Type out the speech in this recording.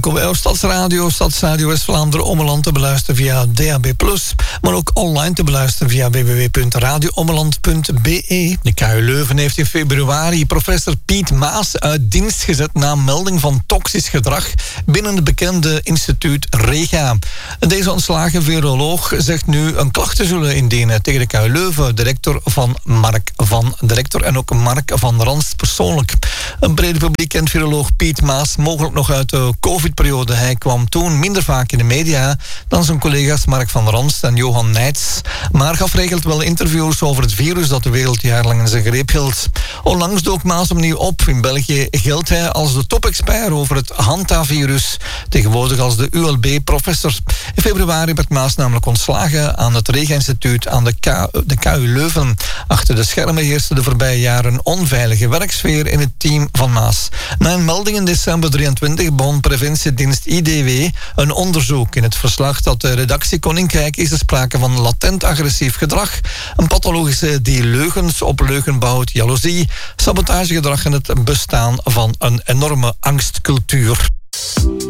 welkom bij Stadsradio. Stadsradio West-Vlaanderen Ommeland te beluisteren via DAB+, maar ook online te beluisteren via www.radioommeland.be. De KU Leuven heeft in februari professor Piet Maas uit dienst gezet na melding van toxisch gedrag binnen het bekende instituut Rega. Deze ontslagen viroloog zegt nu een klacht te zullen indienen tegen de KU Leuven, director en ook Mark van Ranst persoonlijk. Een brede publiek kent viroloog Piet Maas mogelijk nog uit de COVID-periode. Hij kwam toen minder vaak in de media dan zijn collega's Mark van Ranst en Johan Nijts, maar gaf regeld wel interviews over het virus dat de wereld jarenlang in zijn greep hield. Onlangs dook Maas opnieuw op. In België geldt hij als de topexpert over het hantavirus, tegenwoordig als de ULB-professor. In februari werd Maas namelijk ontslagen aan het Rega-instituut aan de KU Leuven. Achter de schermen heerste de voorbije jaren een onveilige werksfeer in het team van Maas. Na een melding in december 23 begon preventiedienst IDW een onderzoek. In het verslag dat de redactie kon inkijken is er sprake van latent agressief gedrag, een pathologische die leugens op leugen bouwt, jaloezie, sabotagegedrag en het bestaan van een enorme angstcultuur.